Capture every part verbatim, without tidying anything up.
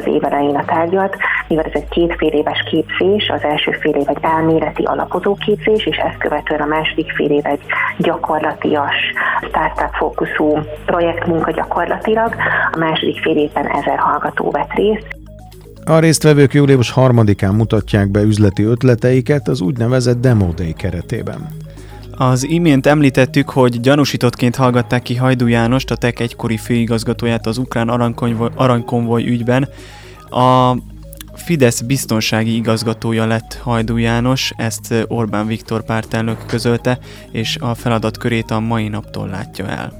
év elején a tárgyat, mivel ez egy két fél éves képzés, az első fél év egy elméleti alapozó képzés, és ezt követően a második fél év egy gyakorlatias, startup fókuszú projektmunka gyakorlatilag. A második fél évben ezer hallgató vett részt. A résztvevők július harmadikán mutatják be üzleti ötleteiket az úgynevezett Demo Day keretében. Az imént említettük, hogy gyanúsítottként hallgatták ki Hajdú Jánost, a té e ká egykori főigazgatóját az ukrán aranykonvoj, aranykonvoj ügyben. A Fidesz biztonsági igazgatója lett Hajdú János, ezt Orbán Viktor pártelnök közölte, és a feladatkörét a mai naptól látja el.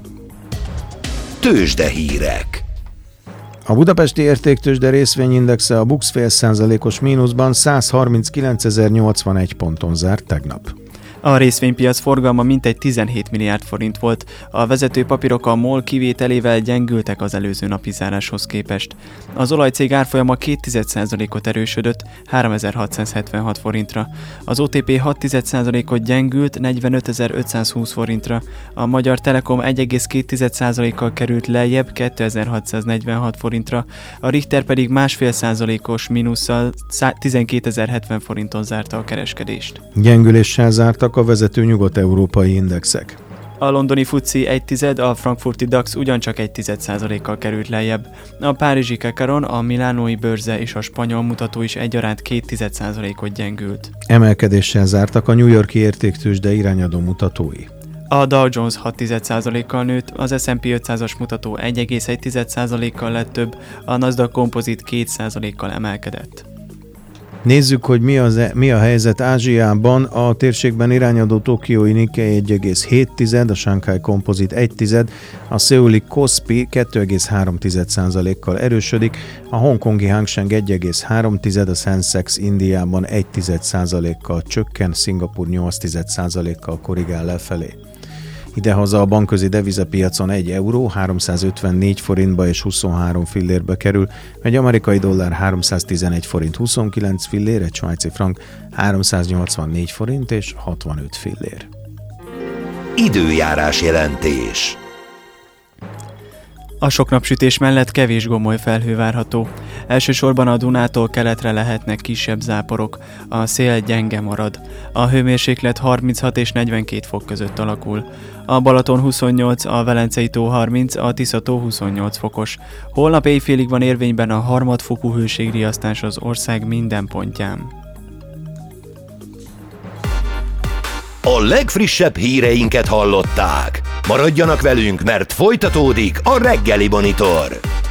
Tőzsdehírek. A budapesti értéktőzsde részvényindexe a BUX fél százalékos mínuszban száz harminckilencezer-nyolcvanegy ponton zárt tegnap. A részvénypiac forgalma mintegy tizenhét milliárd forint volt, a vezető papírok a MOL kivételével gyengültek az előző napi záráshoz képest. Az olajcég árfolyama két egész egy százalékot erősödött háromezer-hatszázhetvenhat forintra, az o té pé hat százalékot gyengült negyvenötezer-ötszázhúsz forintra, a Magyar Telekom egy egész két százalékkal került lejjebb kétezer-hatszáznegyvenhat forintra, a Richter pedig másfél százalékos mínusszal tizenkétezer-hetven forinton zárta a kereskedést. Gyengüléssel zártak a vezető nyugat-európai indexek. A londoni fuci egy tized, a frankfurti DAX ugyancsak egy tized százalékkal került lejjebb. A párizsi Kekaron, a milánói bőrze és a spanyol mutató is egyaránt két tized százalékot gyengült. Emelkedéssel zártak a New York-i értéktőzsde irányadó mutatói. A Dow Jones hat tized százalékkal nőtt, az es and pé ötszázas mutató egy egész egy tized százalékkal lett több, a Nasdaq Composite két százalékkal emelkedett. Nézzük, hogy mi, az, mi a helyzet Ázsiában. A térségben irányadó tokiói Nikkei egy egész hét tized, a Shanghai Composite egy tized, a szeuli Kospi két egész három tized százalékkal erősödik, a hongkongi Hang Seng egy egész három tized, a Sensex Indiában egy tized százalékkal csökken, Szingapúr nyolc tized százalékkal korrigál lefelé. Idehaza a bankközi devizapiacon egy euró háromszázötvennégy forintba és huszonhárom fillérbe kerül, egy amerikai dollár háromszáztizenegy forint huszonkilenc fillér, egy svájci frank háromszáznyolcvannégy forint és hatvanöt fillér. Időjárás jelentés. A sok napsütés mellett kevés gomoly felhő várható. Elsősorban a Dunától keletre lehetnek kisebb záporok, a szél gyenge marad. A hőmérséklet harminchat és negyvenkét fok között alakul. A Balaton huszonnyolc, a Velencei-tó harminc, a Tisza-tó huszonnyolc fokos. Holnap éjfélig van érvényben a harmadfokú hőségriasztás az ország minden pontján. A legfrissebb híreinket hallották. Maradjanak velünk, mert folytatódik a Reggeli Monitor.